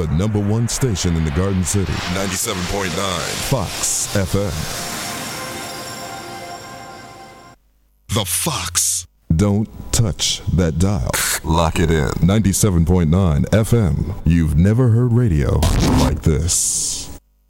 The number one station in the Garden City. 97.9 Fox FM. The Fox. Don't touch that dial. Lock it in. 97.9 FM. You've never heard radio like this.